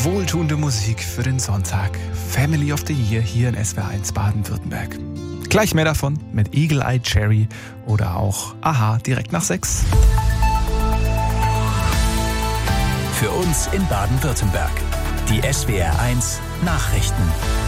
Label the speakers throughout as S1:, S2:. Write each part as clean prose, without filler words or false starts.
S1: Wohltuende Musik für den Sonntag. Family of the Year hier in SWR1 Baden-Württemberg. Gleich mehr davon mit Eagle Eye Cherry oder auch Aha direkt nach 6.
S2: Für uns in Baden-Württemberg. Die SWR1 Nachrichten.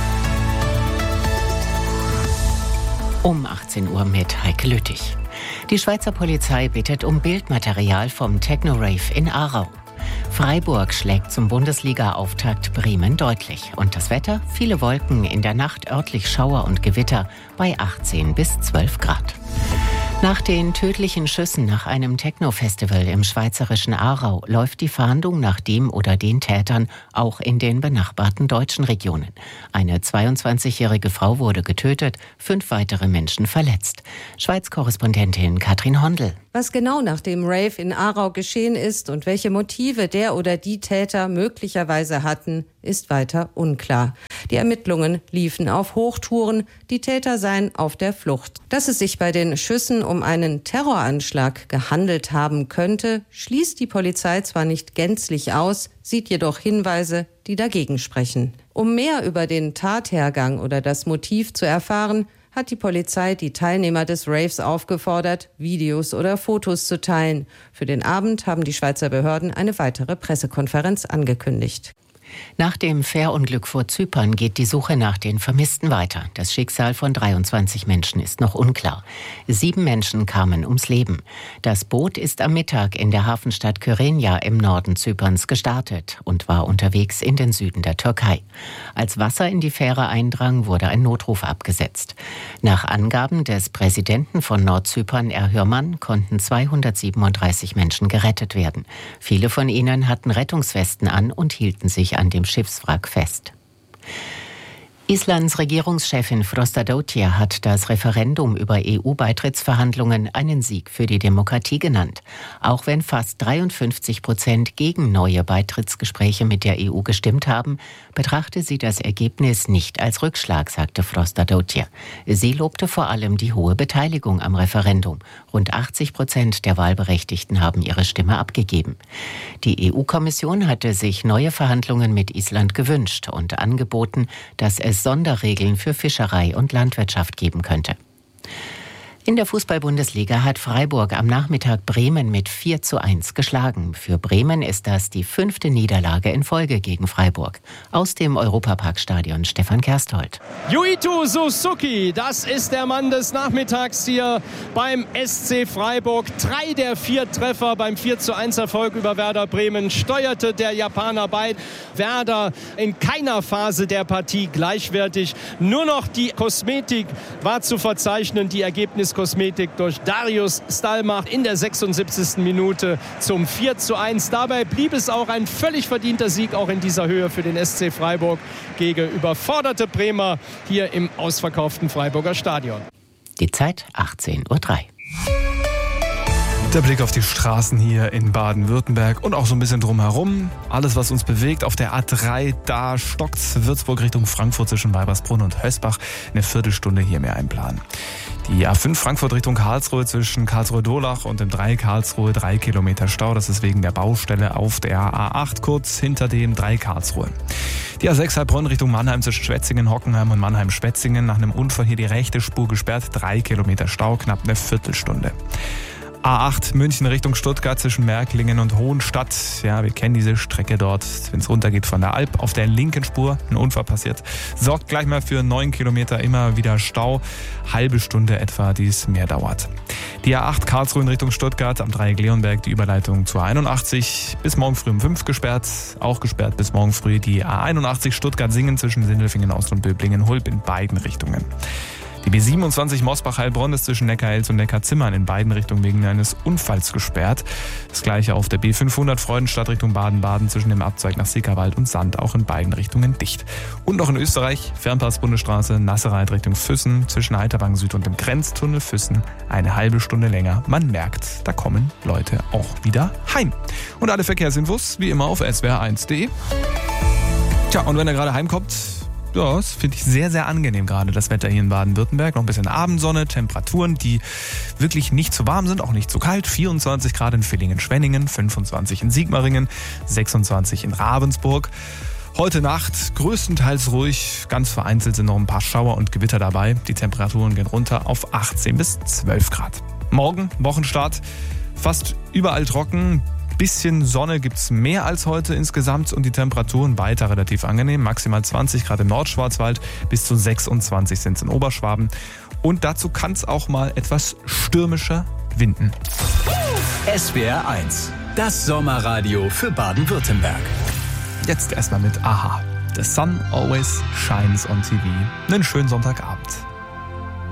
S3: Um 18 Uhr mit Heike Lüttich. Die Schweizer Polizei bittet um Bildmaterial vom Techno-Rave in Aarau. Freiburg schlägt zum Bundesliga-Auftakt Bremen deutlich. Und das Wetter? Viele Wolken, in der Nacht örtlich Schauer und Gewitter bei 18 bis 12 Grad. Nach den tödlichen Schüssen nach einem Techno-Festival im schweizerischen Aarau läuft die Fahndung nach dem oder den Tätern auch in den benachbarten deutschen Regionen. Eine 22-jährige Frau wurde getötet, 5 weitere Menschen verletzt. Schweiz-Korrespondentin Katrin Hondel.
S4: Was genau nach dem Rave in Aarau geschehen ist und welche Motive der oder die Täter möglicherweise hatten, ist weiter unklar. Die Ermittlungen liefen auf Hochtouren, die Täter seien auf der Flucht. Dass es sich bei den Schüssen um einen Terroranschlag gehandelt haben könnte, schließt die Polizei zwar nicht gänzlich aus, sieht jedoch Hinweise, die dagegen sprechen. Um mehr über den Tathergang oder das Motiv zu erfahren, hat die Polizei die Teilnehmer des Raves aufgefordert, Videos oder Fotos zu teilen. Für den Abend haben die Schweizer Behörden eine weitere Pressekonferenz angekündigt.
S3: Nach dem Fährunglück vor Zypern geht die Suche nach den Vermissten weiter. Das Schicksal von 23 Menschen ist noch unklar. 7 Menschen kamen ums Leben. Das Boot ist am Mittag in der Hafenstadt Kyrenia im Norden Zyperns gestartet und war unterwegs in den Süden der Türkei. Als Wasser in die Fähre eindrang, wurde ein Notruf abgesetzt. Nach Angaben des Präsidenten von Nordzypern, Erhürmann, konnten 237 Menschen gerettet werden. Viele von ihnen hatten Rettungswesten an und hielten sich an dem Schiffswrack fest. Islands Regierungschefin Frostadóttir hat das Referendum über EU-Beitrittsverhandlungen einen Sieg für die Demokratie genannt. Auch wenn fast 53% gegen neue Beitrittsgespräche mit der EU gestimmt haben, betrachte sie das Ergebnis nicht als Rückschlag, sagte Frostadóttir. Sie lobte vor allem die hohe Beteiligung am Referendum. Rund 80% der Wahlberechtigten haben ihre Stimme abgegeben. Die EU-Kommission hatte sich neue Verhandlungen mit Island gewünscht und angeboten, dass es Sonderregeln für Fischerei und Landwirtschaft geben könnte. In der Fußball-Bundesliga hat Freiburg am Nachmittag Bremen mit 4:1 geschlagen. Für Bremen ist das die 5. Niederlage in Folge gegen Freiburg. Aus dem Europaparkstadion Stefan Kersthold.
S5: Yuito Suzuki, das ist der Mann des Nachmittags hier beim SC Freiburg. 3 der 4 Treffer beim 4:1 Erfolg über Werder Bremen steuerte der Japaner bei. Werder in keiner Phase der Partie gleichwertig. Nur noch die Kosmetik war zu verzeichnen, die Ergebniskosmetik durch Darius Stalmach in der 76. Minute zum 4:1. Dabei blieb es auch ein völlig verdienter Sieg, auch in dieser Höhe für den SC Freiburg gegen überforderte Bremer hier im ausverkauften Freiburger Stadion.
S3: Die Zeit 18:03 Uhr.
S1: Der Blick auf die Straßen hier in Baden-Württemberg und auch so ein bisschen drumherum. Alles, was uns bewegt. Auf der A3, da stockt's Würzburg Richtung Frankfurt zwischen Weibersbrunn und Hösbach. Eine Viertelstunde hier mehr einplanen. Die A5 Frankfurt Richtung Karlsruhe zwischen Karlsruhe-Durlach und dem 3 Karlsruhe 3 Kilometer Stau. Das ist wegen der Baustelle auf der A8 kurz hinter dem 3 Karlsruhe. Die A6 Heilbronn Richtung Mannheim zwischen Schwetzingen, Hockenheim und Mannheim-Schwetzingen. Nach einem Unfall hier die rechte Spur gesperrt. 3 Kilometer Stau, knapp eine Viertelstunde. A8 München Richtung Stuttgart zwischen Märklingen und Hohenstadt. Ja, wir kennen diese Strecke dort, wenn es runtergeht von der Alp. Auf der linken Spur ein Unfall passiert. Sorgt gleich mal für 9 Kilometer immer wieder Stau. Halbe Stunde etwa, die es mehr dauert. Die A8 Karlsruhe in Richtung Stuttgart am Dreieck Leonberg, die Überleitung zur 81 bis morgen früh um 5 gesperrt. Auch gesperrt bis morgen früh die A81 Stuttgart-Singen zwischen Sindelfingen, Ost und Böblingen-Hulb in beiden Richtungen. Die B27 Mosbach-Heilbronn ist zwischen Neckarelz und Neckarzimmern in beiden Richtungen wegen eines Unfalls gesperrt. Das gleiche auf der B500 Freudenstadt Richtung Baden-Baden zwischen dem Abzweig nach Sickerwald und Sand, auch in beiden Richtungen dicht. Und noch in Österreich, Fernpass-Bundesstraße Nasserreit Richtung Füssen zwischen Heiterbank Süd und dem Grenztunnel Füssen eine halbe Stunde länger. Man merkt, da kommen Leute auch wieder heim. Und alle Verkehrsinfos wie immer auf swr1.de. Tja, und wenn er gerade heimkommt, ja, das finde ich sehr, sehr angenehm gerade, das Wetter hier in Baden-Württemberg. Noch ein bisschen Abendsonne, Temperaturen, die wirklich nicht zu warm sind, auch nicht zu kalt. 24 Grad in Villingen-Schwenningen, 25 in Sigmaringen, 26 in Ravensburg. Heute Nacht größtenteils ruhig, ganz vereinzelt sind noch ein paar Schauer und Gewitter dabei. Die Temperaturen gehen runter auf 18 bis 12 Grad. Morgen, Wochenstart, fast überall trocken. Bisschen Sonne gibt's mehr als heute insgesamt und die Temperaturen weiter relativ angenehm. Maximal 20 Grad im Nordschwarzwald, bis zu 26 sind es in Oberschwaben. Und dazu kann es auch mal etwas stürmischer winden.
S2: SWR 1, das Sommerradio für Baden-Württemberg.
S1: Jetzt erstmal mit Aha. The sun always shines on TV. Einen schönen Sonntagabend.